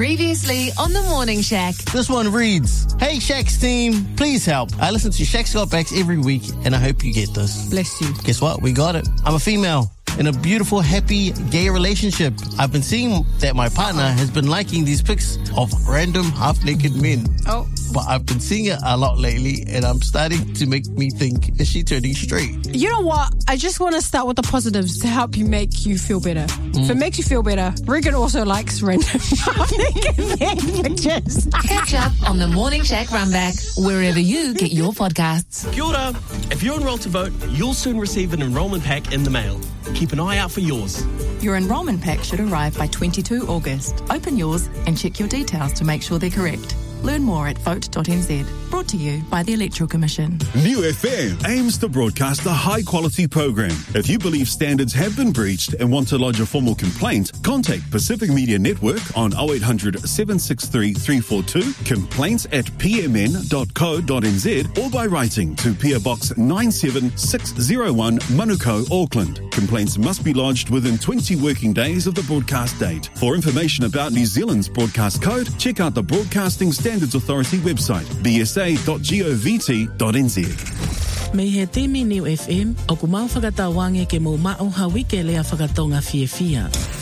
Previously on The Morning Shack. This one reads, "Hey Shack's team, please help. I listen to Shack's Got Backs every week and I hope you get this." Bless you. Guess what? We got it. I'm a female in a beautiful, happy, gay relationship. I've been seeing that my partner has been liking these pics of random half-naked men. Oh. But I've been seeing it a lot lately and I'm starting to make me think, is she turning straight? You know what? I just want to start with the positives to help you make you feel better. If it makes you feel better, Regan also likes random half-naked men pictures. Catch up on The Morning Shack Runback, wherever you get your podcasts. Kia ora. If you're enrolled to vote, you'll soon receive an enrolment pack in the mail. Keep an eye out for yours. Your enrolment pack should arrive by 22 August. Open yours and check your details to make sure they're correct. Learn more at vote.nz. Brought to you by the Electoral Commission. New FM aims to broadcast a high-quality program. If you believe standards have been breached and want to lodge a formal complaint, contact Pacific Media Network on 0800 763 342, complaints@pmn.co.nz, or by writing to PO Box 97601, Manukau, Auckland. Complaints must be lodged within 20 working days of the broadcast date. For information about New Zealand's broadcast code, check out the Broadcasting Standards Authority website, bsa.gov.nz. Mei he temi New FM, o ku mau whakatawange ke mo mao hawike lea whakatonga fia.